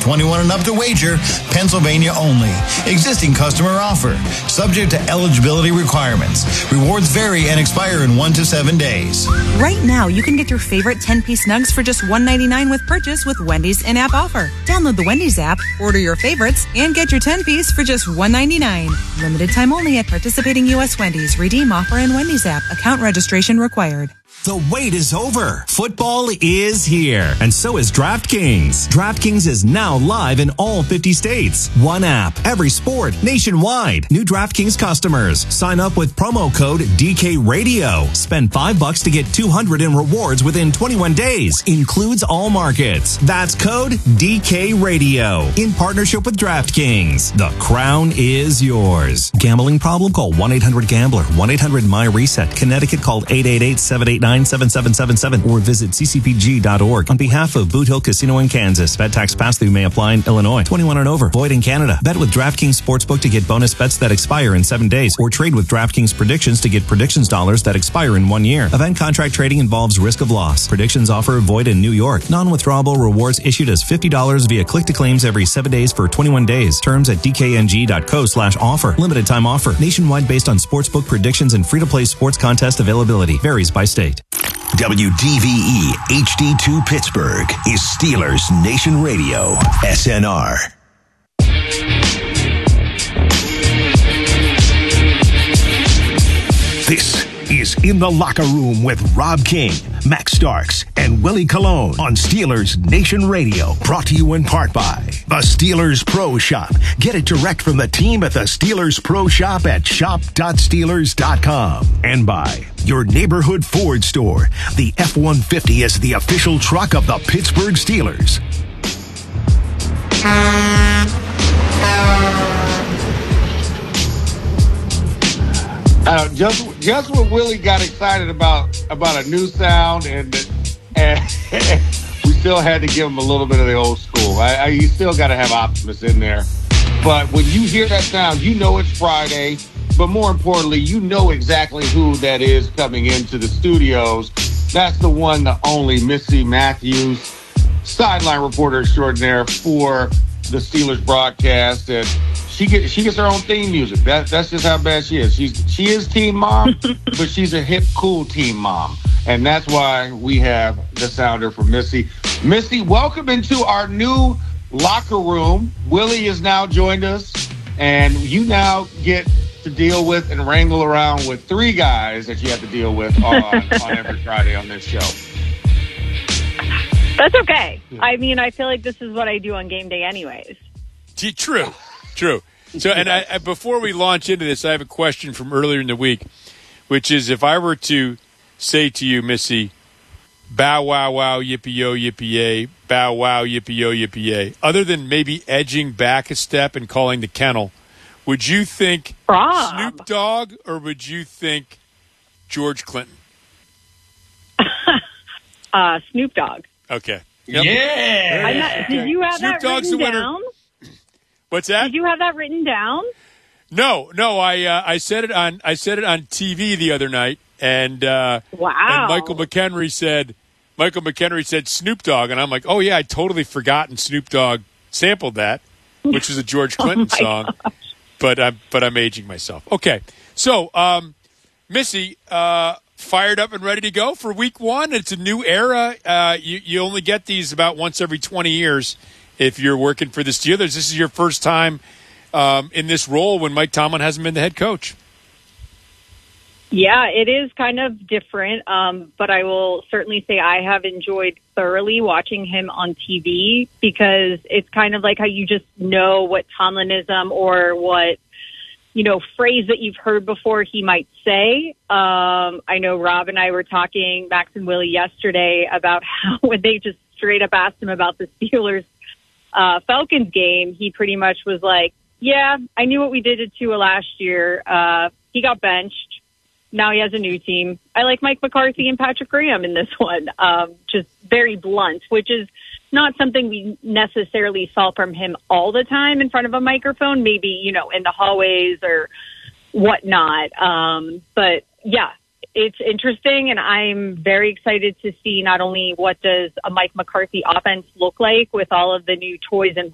21 and up to wager. Pennsylvania only. Existing customer offer. Subject to eligibility requirements. Rewards vary and expire in 1 to 7 days. Right now, you can get your favorite 10-piece nugs for just $1.99 with purchase with Wendy's in-app offer. Download the Wendy's app, order your favorites, and get your 10-piece for just $1.99. Limited time only at participating U.S. Wendy's. Redeem offer in Wendy's app. Account registration required. The wait is over. Football is here. And so is DraftKings. DraftKings is now live in all 50 states. One app, every sport, nationwide. New DraftKings customers. Sign up with promo code DKRadio. Spend $5 to get $200 in rewards within 21 days. Includes all markets. That's code DKRadio. In partnership with DraftKings. The crown is yours. Gambling problem? Call 1-800-GAMBLER. 1-800-MY-RESET. Connecticut, call 888-789-7777 or visit ccpg.org. On behalf of Boot Hill Casino in Kansas, bet tax pass-through may apply in Illinois. 21 and over. Void in Canada. Bet with DraftKings Sportsbook to get bonus bets that expire in 7 days, or trade with DraftKings Predictions to get predictions dollars that expire in 1 year. Event contract trading involves risk of loss. Predictions offer void in New York. Non-withdrawable rewards issued as $50 via click-to-claims every 7 days for 21 days. Terms at dkng.co/offer. Limited time offer. Nationwide based on sportsbook predictions and free-to-play sports contest availability. Varies by state. WDVE HD2 Pittsburgh is Steelers Nation Radio, SNR. This is In the Locker Room with Rob King, Max Starks, and Willie Colon on Steelers Nation Radio. Brought to you in part by the Steelers Pro Shop. Get it direct from the team at the Steelers Pro Shop at shop.steelers.com. And by your neighborhood Ford store. The F-150 is the official truck of the Pittsburgh Steelers. Just when Willie got excited about a new sound, and we still had to give him a little bit of the old school. You still got to have Optimus in there. But when you hear that sound, you know it's Friday. But more importantly, you know exactly who that is coming into the studios. That's the one, the only Missy Matthews, sideline reporter extraordinaire for the Steelers broadcast. And she gets her own theme music. That's just how bad she is. She is team mom, but she's a hip, cool team mom. And that's why we have the sounder for Missy. Missy, welcome into our new locker room. Willie has now joined us, and you now get to deal with and wrangle around with 3 guys that you have to deal with on every Friday on this show. That's okay. I mean, I feel like this is what I do on game day anyways. True. So, and before we launch into this, I have a question from earlier in the week, which is if I were to say to you, Missy, bow, wow, wow, yippee-yo, yippee-yay, bow, wow, yippee-yo, yippee-yay, other than maybe edging back a step and calling the kennel, would you think Rob. Snoop Dogg or would you think George Clinton? Snoop Dogg. Okay. Yep. Yeah. Did you have Snoop that Dogg's written the winner. down? What's that? Did you have that written down? No. I said it on TV the other night, and Wow. And Michael McHenry said Snoop Dogg, and I'm like, oh yeah, I'd totally forgotten Snoop Dogg sampled that, which is a George Clinton song. Gosh. But I'm aging myself. Okay, so Missy, fired up and ready to go for Week 1. It's a new era. You only get these about once every 20 years if you're working for the Steelers. This is your first time in this role when Mike Tomlin hasn't been the head coach. Yeah, it is kind of different, but I will certainly say I have enjoyed thoroughly watching him on TV because it's kind of like how you just know what Tomlinism or what, phrase that you've heard before he might say. I know Rob and I were talking, Max and Willie, yesterday about how when they just straight up asked him about the Steelers Falcons game, he pretty much was like, yeah, I knew what we did to Tua last year. He got benched. Now he has a new team. I like Mike McCarthy and Patrick Graham in this one. Just very blunt, which is not something we necessarily saw from him all the time in front of a microphone, maybe, in the hallways or whatnot. But yeah, it's interesting, and I'm very excited to see not only what does a Mike McCarthy offense look like with all of the new toys and